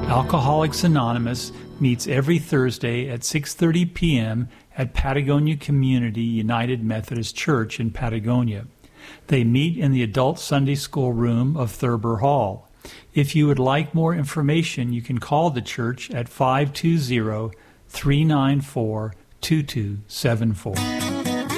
Alcoholics Anonymous meets every Thursday at 6:30 p.m. at Patagonia Community United Methodist Church in Patagonia. They meet in the Adult Sunday School room of Thurber Hall. If you would like more information, you can call the church at 520-394-2274.